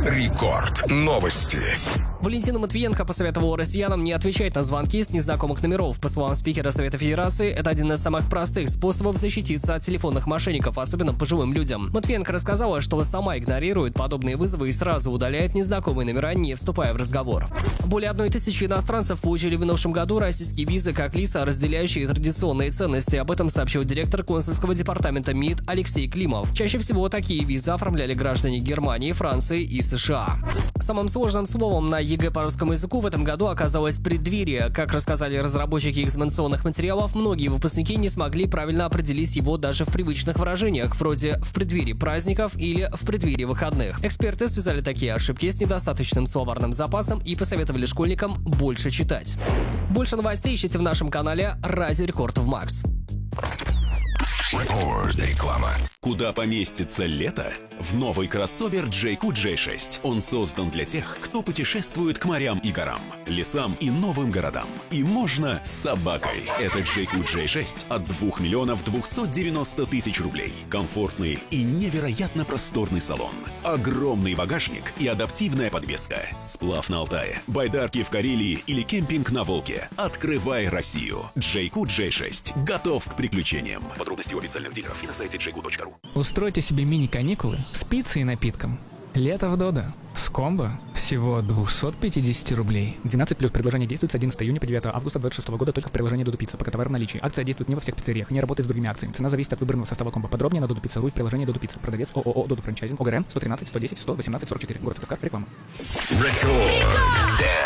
Рекорд. Новости. Валентин Матвиенко посоветовал россиянам не отвечать на звонки с незнакомых номеров. По словам спикера Совета Федерации, это один из самых простых способов защититься от телефонных мошенников, особенно пожилым людям. Матвиенко рассказала, что сама игнорирует подобные вызовы и сразу удаляет незнакомые номера, не вступая в разговор. Более 1000 иностранцев получили в минувшем году российские визы как лица, разделяющие традиционные ценности. Об этом сообщил директор консульского департамента МИД Алексей Климов. Чаще всего такие визы оформляли граждане Германии, Франции и США. Самым сложным словом на ЕГЭ по русскому языку в этом году оказалось преддверие. Как рассказали разработчики экзаменационных материалов, многие выпускники не смогли правильно определить его даже в привычных выражениях, вроде «в преддверии праздников» или «в преддверии выходных». Эксперты связали такие ошибки с недостаточным словарным запасом и посоветовали школьникам больше читать. Больше новостей ищите в нашем канале «Радио Рекорд в Макс». Реклама. Куда поместится лето? В новый кроссовер JQ J6. Он создан для тех, кто путешествует к морям и горам, лесам и новым городам. И можно с собакой. Это JQ J6 от 2 290 000 рублей. Комфортный и невероятно просторный салон. Огромный багажник и адаптивная подвеска. Сплав на Алтае, байдарки в Карелии или кемпинг на Волге. Открывай Россию. JQ J6. Готов к приключениям. Подробности у официальных дилеров и на сайте jq.ru. Устройте себе мини-каникулы с пиццей и напитком. Лето в Додо. С комбо всего 250 рублей. 12+. Предложение действует с 11 июня по 9 августа 2026 года только в приложении Додо Пицца. Пока товар в наличии. Акция действует не во всех пиццериях, не работает с другими акциями. Цена зависит от выбранного состава комбо. Подробнее на Додо Пицца.ру и в приложении Додо Пицца. Продавец ООО Додо Франчайзинг. ОГРН 113 110 118 44. Город Сыктывкар. Реклама.